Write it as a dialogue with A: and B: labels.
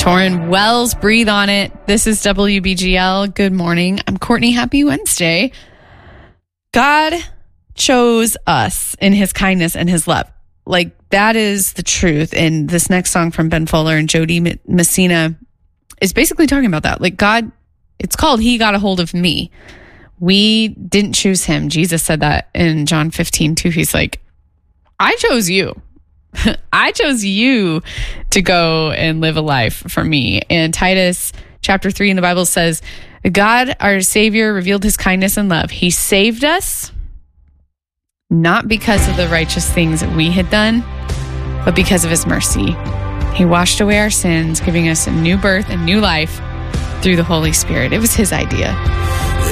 A: Torrin Wells, Breathe on It. This is WBGL. Good morning. I'm Courtney. Happy Wednesday. God chose us in his kindness and his love. Like, that is the truth. And this next song from Ben Fuller and Jody Messina is basically talking about that. Like, God, it's called He Got a Hold of Me. We didn't choose him. Jesus said that in John 15 too. He's like, I chose you. I chose you to go and live a life for me. And Titus chapter 3 in the Bible says, God, our Savior, revealed his kindness and love. He saved us, not because of the righteous things that we had done, but because of his mercy. He washed away our sins, giving us a new birth and new life through the Holy Spirit. It was his idea.